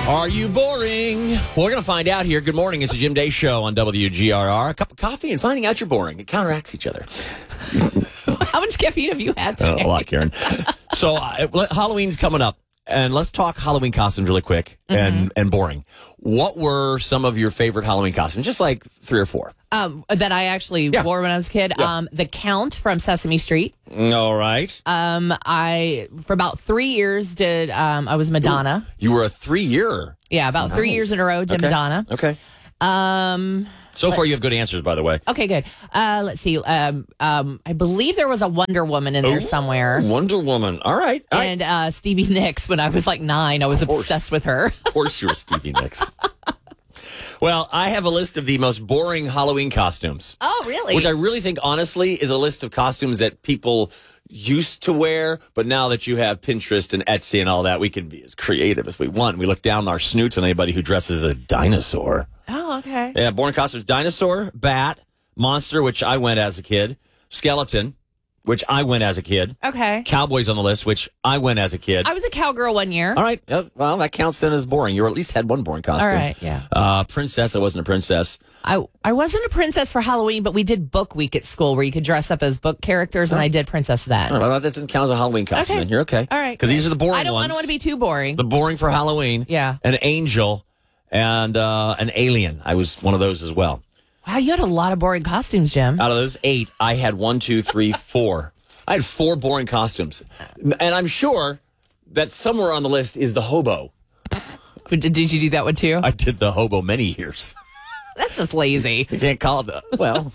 Are you boring? Well, we're going to find out here. Good morning. It's the Jim Day Show on WGRR. A cup of coffee and finding out you're boring. It counteracts each other. How much caffeine have you had today? A lot, Karen. So Halloween's coming up, and let's talk Halloween costumes really quick and boring. What were some of your favorite Halloween costumes? Just like 3 or 4. That I actually wore when I was a kid. Yeah. The Count from Sesame Street. All right. I for about 3 years I was Madonna. You were a 3-year. Yeah, about 3 years in a row did Madonna. Okay. So far, you have good answers, by the way. Okay, good. Let's see. I believe there was a Wonder Woman in there somewhere. Wonder Woman. All right. And Stevie Nicks, when I was like 9, I was obsessed with her. Of course you were Stevie Nicks. Well, I have a list of the most boring Halloween costumes. Oh, really? Which I really think, honestly, is a list of costumes that people used to wear, but now that you have Pinterest and Etsy and all that, we can be as creative as we want. We look down our snoots on anybody who dresses as a dinosaur. Oh, okay. Yeah, boring costumes: dinosaur, bat, monster, which I went as a kid, skeleton, which I went as a kid. Okay. Cowboys on the list, which I went as a kid. I was a cowgirl one year. All right. Well, that counts then as boring. You at least had one boring costume. All right, yeah. Princess. I wasn't a princess. I wasn't a princess for Halloween, but we did book week at school where you could dress up as book characters, and I did princess then. All right, well, that doesn't count as a Halloween costume. Okay. Then you're okay. All right. Because these are the boring ones. I don't want to be too boring. The boring for Halloween. Yeah. An angel and an alien. I was one of those as well. Wow, you had a lot of boring costumes, Jim. Out of those 8, I had 1, 2, 3, 4. I had 4 boring costumes. And I'm sure that somewhere on the list is the hobo. Did you do that one too? I did the hobo many years. That's just lazy. You can't call it well.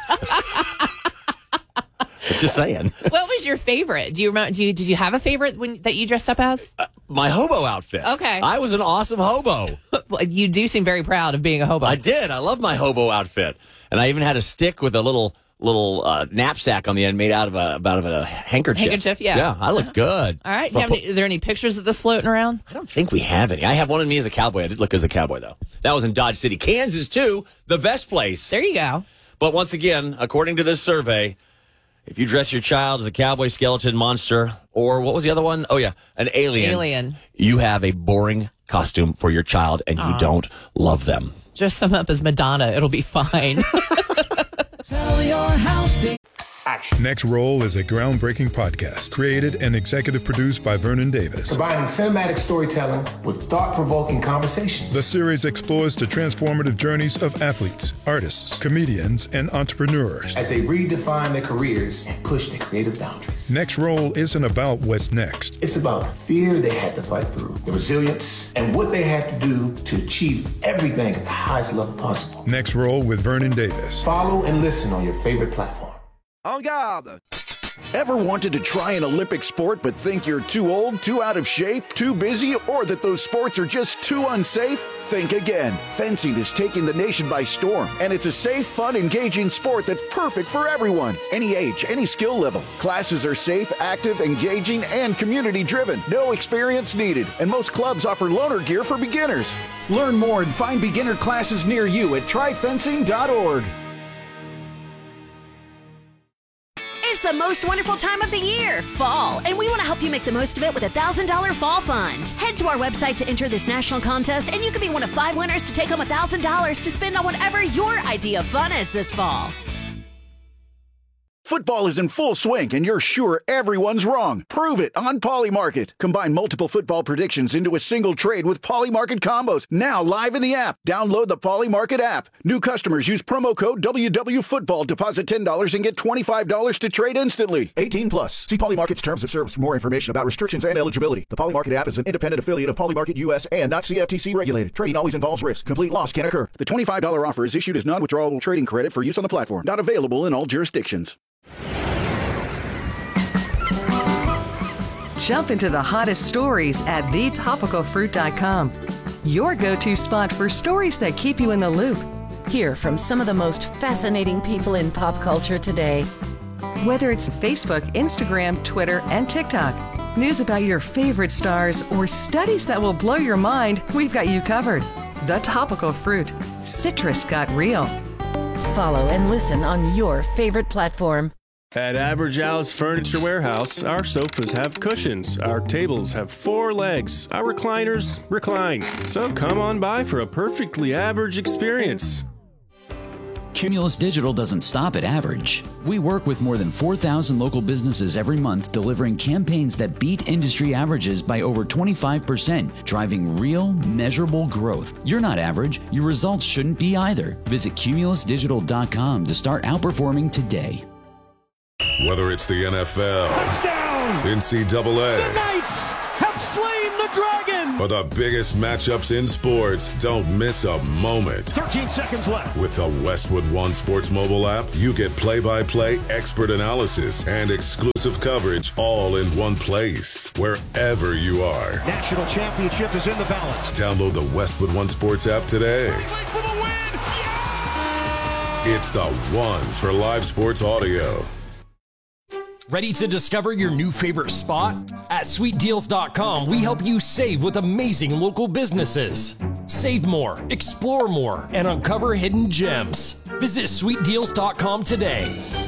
Just saying. What was your favorite? Do you remember? Did you have a favorite that you dressed up as? My hobo outfit. Okay. I was an awesome hobo. You do seem very proud of being a hobo. I did. I love my hobo outfit. And I even had a stick with a little knapsack on the end made out of a handkerchief. Handkerchief, yeah. Yeah, I looked good. All right. Are there any pictures of this floating around? I don't think we have any. I have one of me as a cowboy. I did look as a cowboy, though. That was in Dodge City, Kansas, too. The best place. There you go. But once again, according to this survey, if you dress your child as a cowboy, skeleton, monster, or what was the other one? Oh, yeah, an alien. You have a boring costume for your child, and you don't love them. Dress them up as Madonna. It'll be fine. Sell your house. Action. Next Roll is a groundbreaking podcast created and executive produced by Vernon Davis. Combining cinematic storytelling with thought-provoking conversations. The series explores the transformative journeys of athletes, artists, comedians, and entrepreneurs as they redefine their careers and push their creative boundaries. Next Roll isn't about what's next. It's about the fear they had to fight through, the resilience, and what they had to do to achieve everything at the highest level possible. Next Roll with Vernon Davis. Follow and listen on your favorite platform. En garde! Ever wanted to try an Olympic sport but think you're too old, too out of shape, too busy, or that those sports are just too unsafe? Think again. Fencing is taking the nation by storm, and it's a safe, fun, engaging sport that's perfect for everyone. Any age, any skill level. Classes are safe, active, engaging, and community-driven. No experience needed, and most clubs offer loaner gear for beginners. Learn more and find beginner classes near you at tryfencing.org. It's the most wonderful time of the year, fall, and we want to help you make the most of it with a $1,000 fall fund. Head to our website to enter this national contest, and you could be one of 5 winners to take home $1,000 to spend on whatever your idea of fun is this fall. Football is in full swing, and you're sure everyone's wrong. Prove it on Polymarket. Combine multiple football predictions into a single trade with Polymarket combos. Now live in the app. Download the Polymarket app. New customers use promo code WWFootball. Deposit $10 and get $25 to trade instantly. 18 plus. See Polymarket's terms of service for more information about restrictions and eligibility. The Polymarket app is an independent affiliate of Polymarket US and not CFTC regulated. Trading always involves risk. Complete loss can occur. The $25 offer is issued as non-withdrawable trading credit for use on the platform. Not available in all jurisdictions. Jump into the hottest stories at thetopicalfruit.com. Your go-to spot for stories that keep you in the loop. Hear from some of the most fascinating people in pop culture today. Whether it's Facebook, Instagram, Twitter, and TikTok, news about your favorite stars, or studies that will blow your mind, we've got you covered. The Topical Fruit. Citrus got real. Follow and listen on your favorite platform. At Average Al's Furniture Warehouse, our sofas have cushions, our tables have 4 legs, our recliners recline. So come on by for a perfectly average experience. Cumulus Digital doesn't stop at average. We work with more than 4,000 local businesses every month, delivering campaigns that beat industry averages by over 25%, driving real, measurable growth. You're not average. Your results shouldn't be either. Visit cumulusdigital.com to start outperforming today. Whether it's the NFL, touchdown, NCAA, the Knights have slain the dragon, or the biggest matchups in sports, don't miss a moment. 13 seconds left. With the Westwood One Sports mobile app, you get play-by-play expert analysis and exclusive coverage all in one place, wherever you are. National championship is in the balance. Download the Westwood One Sports app today. For the win. Yeah! It's the one for live sports audio. Ready to discover your new favorite spot? At sweetdeals.com, we help you save with amazing local businesses. Save more, explore more, and uncover hidden gems. Visit sweetdeals.com today.